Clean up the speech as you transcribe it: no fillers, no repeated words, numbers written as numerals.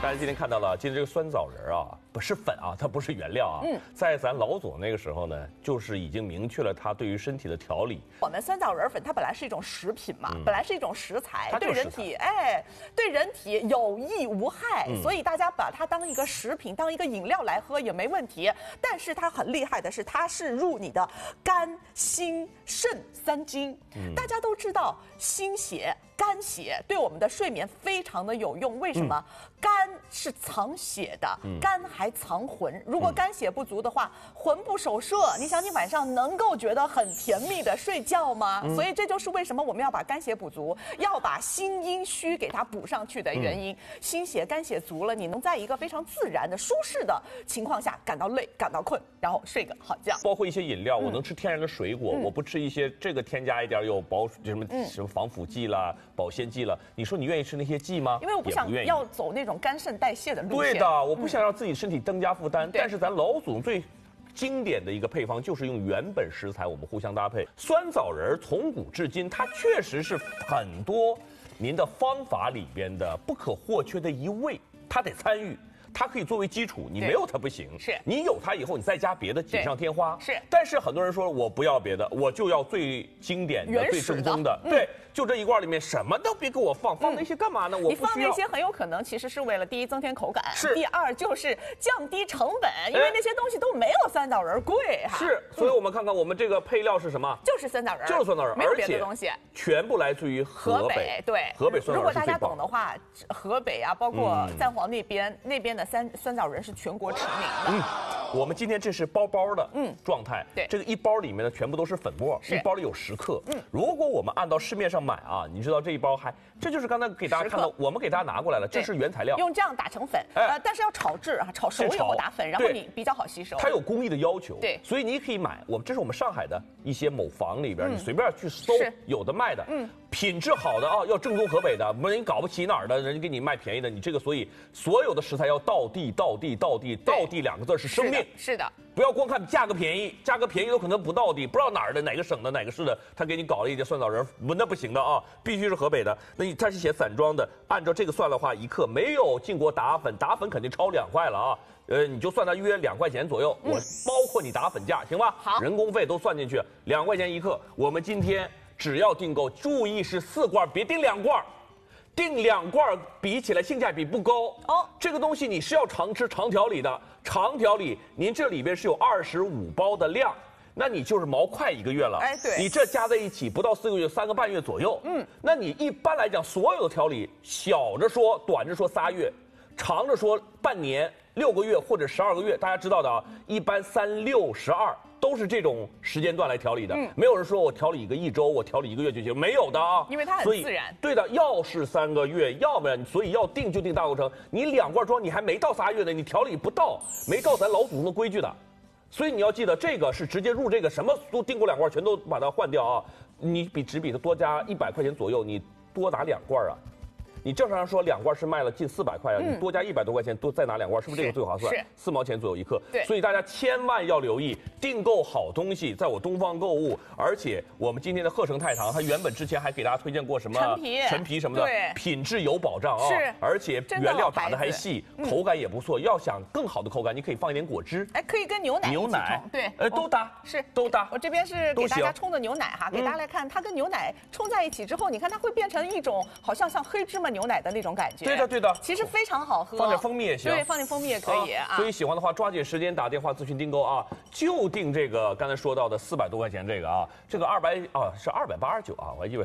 大家今天看到了，今天这个酸枣仁啊，不是粉啊，它不是原料啊。在咱老祖那个时候呢，就是已经明确了它对于身体的调理。 我们酸枣仁粉它本来是一种食品嘛，本来是一种食材，对人体对人体有益无害，所以大家把它当一个食品，当一个饮料来喝也没问题。但是它很厉害的是，它是入你的肝、心、肾三经。大家都知道，心血、肝血对我们的睡眠非常的有用。为什么？肝是藏血的，肝还藏魂。如果肝血不足的话，魂不守舍，你想你晚上能够觉得很甜蜜的睡觉吗？所以这就是为什么我们要把肝血补足，要把心阴虚给它补上去的原因。心血、肝血足了，你能在一个非常自然的、舒适的情况下感到累、感到困，然后睡个好觉。 包括一些饮料，我能吃天然的水果，我不吃一些这个添加一点有什么防腐剂啦、保鲜剂了。你说你愿意吃那些剂吗？ 因为我不想要走那种肝肾代谢的路线。 对的，我不想让自己身体增加负担。但是咱老祖宗最经典的一个配方就是用原本食材，我们互相搭配。酸枣仁从古至今，它确实是很多您的方法里边的不可或缺的一味，它得参与。它可以作为基础，你没有它不行。 是你有它以后，你再加别的锦上添花。 是， 但是很多人说我不要别的，我就要最经典的、最正宗的。对，就这一罐里面什么都别给我放那些干嘛呢？我你放那些很有可能其实是为了第一增添口感， 是第二就是降低成本，因为那些东西都没有酸枣仁贵哈。 是，所以我们看看我们这个配料是什么？ 就是酸枣仁， 就是酸枣仁， 没有别的东西， 全部来自于河北。 对， 河北酸枣仁。 如果大家懂的话，河北啊，包括赞皇那边的酸枣仁是全国驰名的。 我们今天这是包包的状态， 对， 这个一包里面呢全部都是粉末，一包里有10克。如果我们按到市面上买啊，你知道这一包这就是刚才给大家看到，我们给大家拿过来了，这是原材料， 用这样打成粉，但是要炒制啊，炒熟以后打粉，然后你比较好吸收。 它有工艺的要求， 对， 所以你可以买，这是我们上海的一些某房里边，你随便去搜，有的卖的，品质好的啊，要正宗河北的，不然你搞不起哪儿的，人家给你卖便宜的，你这个所以所有的食材要道地2个字是生命， 是的。 不要光看价格便宜，价格便宜有可能不到地，不知道哪儿的哪个省的哪个市的，他给你搞了一些酸枣仁，那不行的啊，必须是河北的。那它是写散装的，按照这个算的话，1克没有进锅打粉，打粉肯定超2块了啊。你就算它约2块钱左右，我包括你打粉价，行吧？ 好， 人工费都算进去，2块钱1克。我们今天只要订购，注意是4罐，别订2罐。订2罐比起来性价比不高哦，这个东西你是要常吃常调理的，常调理您这里边是有25包的量，那你就是毛快1个月了。 对， 你这加在一起不到4个月，3个半月左右。那你一般来讲所有的调理，小着说，短着说3月，长着说半年、6个月或者12个月，大家知道的啊，一般3、6、12。都是这种时间段来调理的，没有人说我调理1周，我调理1个月就行，没有的啊， 因为它很自然。 对的，要是3个月，要不然所以要定就定大过程。你2罐装，你还没到3月呢，你调理不到，没到咱老祖宗的规矩的，所以你要记得，这个是直接入这个什么都订购2罐，全都把它换掉啊！你只比它多加100块钱左右，你多拿2罐啊。你正常说2罐是卖了近400块啊，你多加100多块钱，多再拿2罐，是不是这个最划算？ 是 4毛钱左右1克。 对， 所以大家千万要留意，订购好东西，在我东方购物，而且我们今天的鹤城太堂，它原本之前还给大家推荐过什么陈皮什么的， 对， 品质有保障啊， 是， 而且原料打得还细，口感也不错。要想更好的口感，你可以放一点果汁， 可以跟牛奶对， 都搭， 是都搭。 我这边是给大家冲的牛奶哈，给大家来看，它跟牛奶冲在一起之后，你看它会变成一种好像黑芝麻牛奶的那种感觉。 对的， 其实非常好喝， 放点蜂蜜也行。 对，放点蜂蜜也可以啊。 所以喜欢的话，抓紧时间打电话咨询订购啊，就订这个刚才说到的400多块钱这个啊，这个是289啊，我还以为。